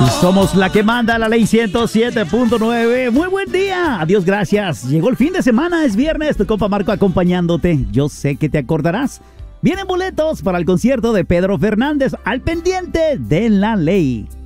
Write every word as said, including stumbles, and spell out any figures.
Somos la que manda, la ley ciento siete punto nueve. Muy buen día. Adiós, gracias. Llegó el fin de semana, es viernes. Tu compa Marco acompañándote. Yo sé que te acordarás. Vienen boletos para el concierto de Pedro Fernández. Al pendiente de la ley.